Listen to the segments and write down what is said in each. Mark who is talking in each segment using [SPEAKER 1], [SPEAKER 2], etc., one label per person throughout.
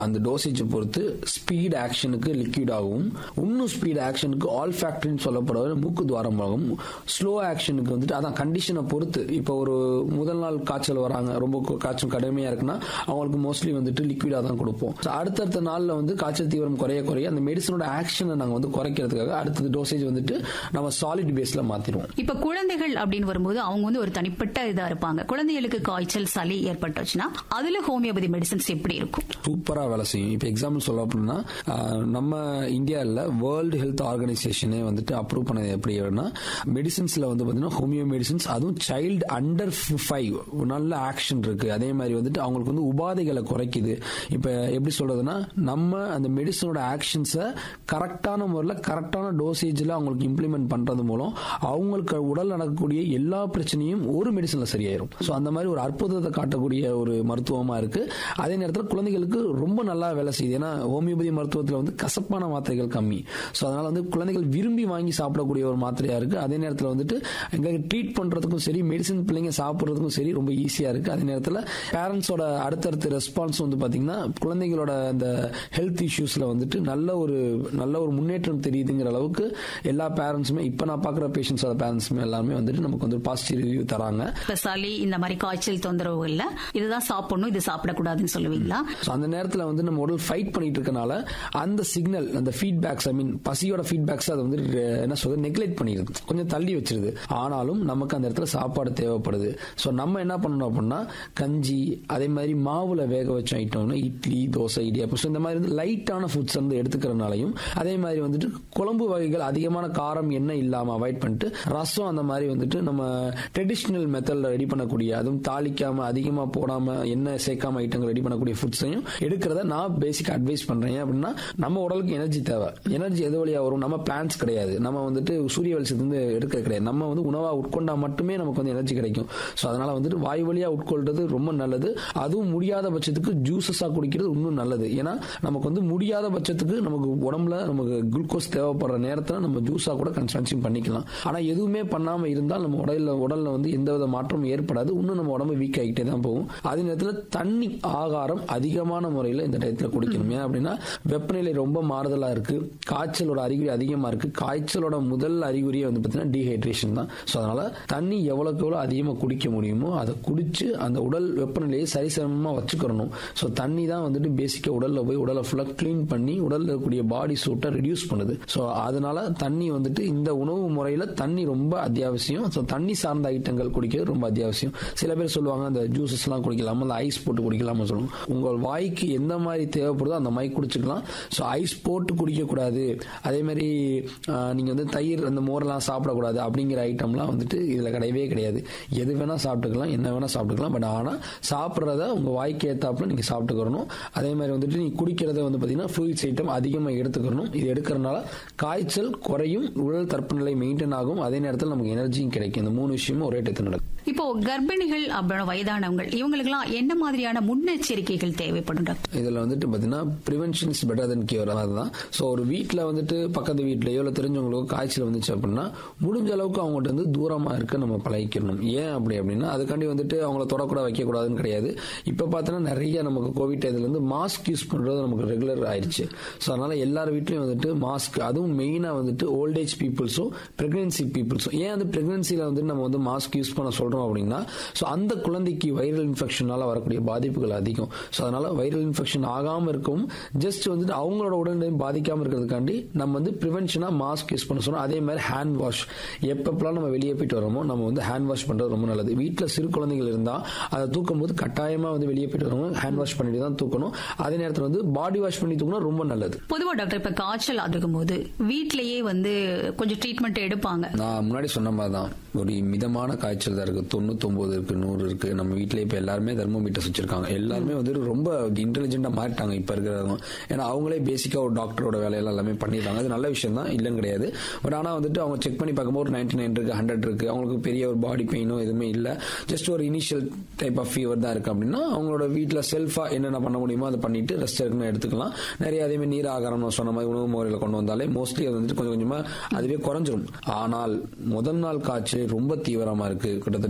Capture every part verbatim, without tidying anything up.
[SPEAKER 1] அந்த டோசேஜை பொறுத்து speed ஆக்ஷனுக்கு liquid ஆகும், இன்னும் ஸ்பீட் ஆக்ஷனுக்கு ஆல் ஃபேக்டரின்னு சொல்லப்படுற மூக்கு துவாரமாகும், ஸ்லோ ஆக்ஷனுக்கு வந்துட்டு அதான் கண்டிஷனை பொறுத்து. இப்போ ஒரு முதல் நாள் காய்ச்சல் வராங்க, ரொம்ப காய்ச்சல் கடுமையா இருக்குன்னா அவங்களுக்கு மோஸ்ட்லி வந்துட்டு லிக்விடா தான் கொடுப்போம். அடுத்தடுத்த நாள்ல வந்து காய்ச்சல் தீவிரம் குறைய குறைய அந்த மெடிசனோட ஆக்ஷனை நாங்க வந்து குறைக்கிறதுக்காக அடுத்தது டோசேஜ் வந்துட்டு நம்ம சாலிட் பேஸ்ல மாத்திடுவோம்.
[SPEAKER 2] இப்ப குழந்தைகள் அப்படின்னு வரும்போது அவங்க வந்து ஒரு தனிப்பட்ட இதா இருப்பாங்க. குழந்தைகளுக்கு காய்ச்சல் சளி ஏற்பட்டுச்சுன்னா அதுல ஹோமியோபதி மெடிசன்ஸ் எப்படி இருக்கும்?
[SPEAKER 1] சூப்பரா வேலை செய்யும். இப்ப எக்ஸாம்பிள் சொல்ல அப்படின்னா நம்ம இந்தியாவில் வேர்ல்டு ஹெல்த் ஆர்கனைசேஷனே வந்துட்டு அப்ரூவ் பண்ணது எப்படி மெடிசின்ஸ்ல வந்து பாத்தீங்கன்னா ஹோமியோ மெடிசின்ஸ், அதுவும் சைல்டு அண்டர் ஃபைவ் நல்ல ஆக்ஷன் இருக்கு. அதே மாதிரி வந்துட்டு அவங்களுக்கு வந்து உபாதைகளை குறைக்குது. இப்ப எப்படி சொல்றதுன்னா நம்ம அந்த மெடிசனோட ஆக்ஷன்ஸை கரெக்டான முறையில் கரெக்டான டோசேஜ்ல அவங்களுக்கு இம்ப்ளிமெண்ட் பண்றது மூலம் அவங்களுக்கு உடல் நடக்கக்கூடிய எல்லா பிரச்சனையும் ஒரு மெடிசன்ல சரியாயிரும். ஸோ அந்த மாதிரி ஒரு அற்புதத்தை காட்டக்கூடிய ஒரு மருத்துவமா இருக்கு. அதே நேரத்தில் குழந்தைகளுக்கு ரொம்ப நல்லா வேலை செய்யுது. ஏன்னா ஹோமியோபதி மருத்துவத்தில் வந்து கசப்பான மாத்திரைகள் கம்மி. ஸோ அதனால வந்து குழந்தைகள் விரும்பி வாங்கி சாப்பிடக்கூடிய ஒரு மாத்திரையா இருக்கு. அதே நேரத்தில் வந்துட்டு எங்களுக்கு ட்ரீட் பண்றதுக்கும் சரி, மெடிசன் பிள்ளைங்க சாப்பிட்றதுக்கும் சரி ரொம்ப ஈஸியா இருக்கு. அதே நேரத்தில் பேரண்ட்ஸோட அடுத்தடுத்த ரெஸ்பான்ஸ் வந்து பாத்தீங்கன்னா குழந்தைகளோட அந்த ஹெல்த் இஷ்யூஸ்ல வந்துட்டு நல்ல ஒரு நல்ல ஒரு முன்னேற்றம் தெரியுதுங்கிற அளவுக்கு எல்லா பேரண்ட்ஸுமே, இப்ப நான் பாக்குற பேஷண்ட்ஸோட பேரண்ட்ஸுமே எல்லாமே வந்துட்டு நமக்கு வந்து பாசிட்டிவ் ரிவ்யூ தராங்க.
[SPEAKER 2] சளி இந்த மாதிரி காய்ச்சல் தொந்தரவு இல்ல, இதுதான் சாப்பிடணும், இது சாப்பிடக்கூடாதுன்னு சொல்லுவீங்களா?
[SPEAKER 1] அந்த நேரத்தில் வந்து நம்ம உடல் ஃபைட் பண்ணிட்டு இருக்கனால அந்த சிக்னல், அந்த ஃபீட்பேக்ஸ், ஐ மீன் பசியோட ஃபீட்பேக்ஸ் அதை வந்து என்ன சொல்றது நெக்லெக்ட் பண்ணிடுது, கொஞ்சம் தள்ளி வச்சிருது. ஆனாலும் நமக்கு அந்த இடத்துல சாப்பாடு தேவைப்படுது. ஸோ நம்ம என்ன பண்ணணும் அப்படின்னா கஞ்சி, அதே மாதிரி மாவுல வேக வச்ச ஐட்டம்னா இட்லி, தோசை, இடியாப்பம், இந்த மாதிரி வந்து லைட்டான ஃபுட்ஸ் வந்து எடுத்துக்கிறனாலையும், அதே மாதிரி வந்துட்டு குழம்பு வகைகள் அதிகமான காரம் எண்ணெய் இல்லாம அவாய்ட் பண்ணிட்டு ரசம் அந்த மாதிரி வந்துட்டு நம்ம ட்ரெடிஷனல் மெத்தட்ல ரெடி பண்ணக்கூடிய, அதுவும் தாளிக்காம அதிகமா போடாம எண்ணெய் சேர்க்காம ஐட்டங்கள் ரெடி பண்ணக்கூடிய ஃபுட்ஸையும் எடுக்கிறத நான் பேசிக் அட்வைஸ் பண்றேன். அப்படின்னா நம்ம உடலுக்கு எனர்ஜி தேவை. எனர்ஜி எது வழியா வரும்? நம்ம பிளான்ஸ் கிடையாது, நம்ம வந்துட்டு சூரிய வெளிச்சத்துல எடுக்க கிடையாது. நம்ம வந்து உணவா உட்கொண்டா மட்டுமே நமக்கு வந்து எனர்ஜி கிடைக்கும். ஸோ அதனால வந்துட்டு வாய் வழியா உட்கொள்றது ரொம்ப நல்லது. அதுவும் முடியாத பட்சத்துக்கு ஜூசஸா குடிக்கிறது இன்னும் நல்லது. ஏன்னா நமக்கு வந்து முடியாத பட்சத்துக்கு நமக்கு உடம்புல நமக்கு குளுக்கோஸ் தேவைப்படுற நேரத்தில் நம்ம ஜூஸா கூட கன்சம்ஷன் பண்ணிக்கலாம். ஆனா எதுவுமே பண்ணாம இருந்தால் நம்ம உடல்ல உடல்ல வந்து எந்தவித மாற்றமும் ஏற்படாது. இன்னும் நம்ம உடம்பு வீக் ஆகிட்டே தான் போகும். அதே நேரத்தில் தண்ணி, ஆகாரம் அதிகமான முறையில் இந்த டயத்தில் குடிக்கணும். ஏன் அப்படின்னா வெப்பநிலை ரொம்ப மாறுதலா இருக்கு, காய்ச்சலோட அறிகுறி அதிகமா இருக்கு. காய்ச்சலோட முதல் அறிகுறியே வந்து பார்த்தீங்கன்னா டீஹைட்ரேஷன் தான். ஸோ அதனால தண்ணி எவ்வளவுக்கு எவ்வளவு அதிகமாக குடிக்க முடியுமோ அதை குடிச்சு அந்த உடல் வெப்பநிலையை சரிசமமா வச்சுக்கணும். ஸோ தண்ணி தான் வந்துட்டு பேசிக்கா உடல்ல போய் உடலை ஃபுல்லா கிளீன் பண்ணி உடல்ல இருக்கக்கூடிய பாடி சூட்டை ரெடியூஸ் பண்ணுது. ஸோ அதனால தண்ணி வந்துட்டு இந்த உணவு முறையில தண்ணி ரொம்ப அத்தியாவசியம். ஸோ தண்ணி சார்ந்த ஐட்டங்கள் குடிக்கிறது ரொம்ப அத்தியாவசியம். சில பேர் சொல்லுவாங்க அந்த ஜூசஸ் எல்லாம் குடிக்கலாமா, அந்த ஐஸ் போட்டு குடிக்கலாமா சொல்லுவாங்க. உங்கள் வாய்க்கு எந்த மாதிரி தேவைப்படுதோ அந்த மாதிரி குடிச்சுக்கலாம். ஸோ ஐஸ் போட்டு குடிக்க கூடாது, அதே மாதிரி நீங்க வந்து தயிர் அந்த மோரெல்லாம் சாப்பிடக்கூடாது அப்படிங்கிற ஐட்டம்லாம் வந்துட்டு இதுல கிடையவே கிடையாது. எது வேணா சாப்பிட்டுக்கலாம், என்ன வேணா சாப்பிட்டுக்கலாம். பட் ஆனா சாப்பிட்றத உங்க வாய்க்கு ஏத்தாப்புல நீங்க சாப்பிட்டுக்கணும். அதே மாதிரி வந்துட்டு நீங்க குடிக்கிறத வந்து பாத்தீங்கன்னா ஃப்ளூயிட்ஸ் ஐட்டம் அதிகமாக எடுத்துக்கணும். இது எடுக்கிறதுனால காய்ச்சல் குறையும், உடல் தற்பநிலை மெயின்டைன் ஆகும், அதே நேரத்தில் நமக்கு எனர்ஜியும் கிடைக்கும். இந்த மூணு விஷயமும் ஒரே டயத்தில் நடக்கும்.
[SPEAKER 2] இப்போ கர்ப்பிணிகள் அப்புறம் வயதானவங்க இவங்களுக்கெல்லாம் என்ன மாதிரியான முன்னெச்சரிக்கைகள் தேவைப்படும்?
[SPEAKER 1] இதுல வந்துட்டு பாத்தீங்கன்னா prevention is better then cure. அதுதான். ஸோ ஒரு வீட்டில் வந்துட்டு பக்கத்து வீட்டிலேயோ இல்லை தெரிஞ்சவங்களுக்கோ காய்ச்சல் வந்துச்சு அப்படின்னா முடிஞ்ச அளவுக்கு அவங்ககிட்ட வந்து தூரமா இருக்க நம்ம பழகிக்கணும். ஏன் அப்படி அப்படின்னா அதுக்காண்டி வந்துட்டு அவங்கள தொடக்கூட வைக்கக்கூடாதுன்னு கிடையாது. இப்போ பார்த்தோன்னா நிறைய நமக்கு கோவிட் இதுல இருந்து மாஸ்க் யூஸ் பண்றது நமக்கு ரெகுலர் ஆயிடுச்சு. ஸோ அதனால எல்லார் வீட்லயும் வந்துட்டு மாஸ்க், அதுவும் மெயினா வந்துட்டு ஓல்டேஜ் பீப்புள்ஸும் பிரெக்னன்சி பீப்புள்ஸும். ஏன் அந்த பிரெக்னன்சில வந்து நம்ம வந்து மாஸ்க் யூஸ் பண்ண சொல்றோம் அப்படின்னா ஸோ அந்த குழந்தைக்கு வைரல் இன்ஃபெக்ஷனால வரக்கூடிய பாதிப்புகள் அதிகம். ஸோ அதனால வைரல் இன்ஃபெக்ஷன் ஆகாம இருக்கும், ஜஸ்ட் வந்துட்டு அவங்களோட உடல்நிலையும் பாதிக்காம இருக்கிறதுக்காண்டி நம்ம வந்து பிரிவென்ஷனா மாஸ்க் யூஸ் பண்ண சொன்னோம். அதே மாதிரி ஹேண்ட் வாஷ், எப்பப்பெல்லாம் நம்ம வெளியே போயிட்டு வரோமோ நம்ம வந்து ஹேண்ட் வாஷ் பண்றது ரொம்ப நல்லது. வீட்டில் சிறு குழந்தைகள் இருந்தா அதை தூக்கும் போது கட்டாயமா வந்து வெளியே போயிட்டு வரணும், ஹேண்ட் வாஷ் பண்ணிட்டு தான் தூக்கணும். அதே நேரத்தில் வந்து பாடி வாஷ் பண்ணி தூக்கணும், ரொம்ப நல்லது.
[SPEAKER 2] பொதுவா டாக்டர் இப்ப காய்ச்சல் இருக்கும் போது வீட்டிலேயே வந்து கொஞ்சம் ட்ரீட்மெண்ட் எடுப்பாங்க.
[SPEAKER 1] நான் முன்னாடி சொன்ன மாதிரி தான், ஒரு மிதமான காய்ச்சல் தான் இருக்கு, தொண்ணூத்தி ஒன்பது இருக்கு, நூறு இருக்கு. நம்ம வீட்டிலேயே இப்ப எல்லாருமே தெர்மோமீட்டர்ஸ் வச்சிருக்காங்க. எல்லாருமே வந்து ரொம்ப இன்டெலிஜென்டா மாறிட்டாங்க இப்ப இருக்கிறவங்க. ஏன்னா அவங்களே பேசிக்கா ஒரு டாக்டரோட வேலையெல்லாம் எல்லாமே பண்ணிடுறாங்க. அது நல்ல விஷயம் தான், இல்லைன்னு கிடையாது. பட் ஆனா வந்துட்டு அவங்க செக் பண்ணி பார்க்கும்போது ஒரு நைன்டி நைன் இருக்கு, ஹண்ட்ரட் இருக்கு, அவங்களுக்கு பெரிய ஒரு பாடி பெயினோ எதுவுமே இல்லை, ஜஸ்ட் ஒரு இனிஷியல் டைப் ஆஃப் ஃபீவர் தான் இருக்கு அப்படின்னா அவங்களோட வீட்டில் செல்ஃபா என்னென்ன பண்ண முடியுமோ அதை பண்ணிட்டு ரெஸ்ட் எடுக்கணும், எடுத்துக்கலாம். நிறைய அதே மாதிரி நீர் ஆகாரம் சொன்ன மாதிரி உணவு முறையில் கொண்டு வந்தாலே மோஸ்ட்லி அது வந்துட்டு கொஞ்சம் கொஞ்சமா அதுவே குறைஞ்சிரும். ஆனால் முதல் நாள் காய்ச்சல் ரொம்ப தீவிரமா இருக்கு, கிட்டத்தட்ட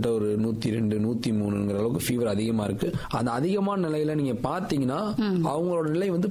[SPEAKER 1] கிட்டத்தட்ட ஒரு நூத்தி ரெண்டு நூத்தி மூணுங்கிற அளவுக்கு ஃபீவர் அதிகமா இருக்கு. அந்த அதிகமான நிலையில நீங்க பாத்தீங்கன்னா அவங்களோட நிலை வந்து